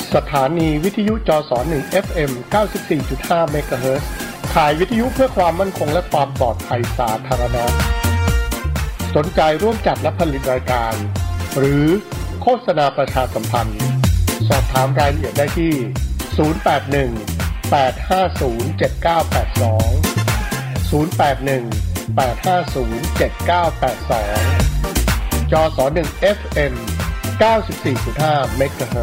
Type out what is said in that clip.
สถานีวิทยุจส1 FM 94.5 เมกะเฮิรตซ์ขายวิทยุเพื่อความมั่นคงและความปลอดภัยสาธารณะสนใจร่วมจัดและผลิตรายการหรือโฆษณาประชาสัมพันธ์สอบถามรายละเอียดได้ที่081 850 7982 081 850 7982 จส1 FM 94.5 เมกะเฮิรตซ์